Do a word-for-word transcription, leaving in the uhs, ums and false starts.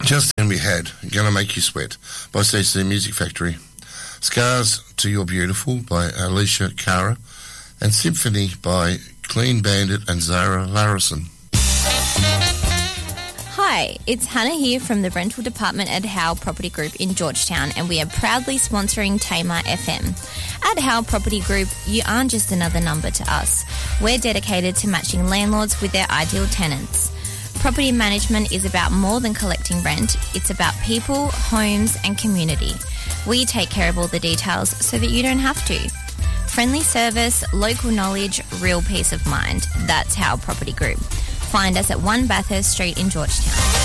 Just Then We Had, Gonna Make You Sweat by C C Music Factory. Scars to You're Beautiful by Alicia Cara. And Symphony by Clean Bandit and Zara Larison. Hi, it's Hannah here from the rental department at Howe Property Group in Georgetown, and we are proudly sponsoring Tamar F M. At Howe Property Group, you aren't just another number to us. We're dedicated to matching landlords with their ideal tenants. Property management is about more than collecting rent. It's about people, homes and community. We take care of all the details so that you don't have to. Friendly service, local knowledge, real peace of mind. That's Howe Property Group. Find us at one Bathurst Street in Georgetown.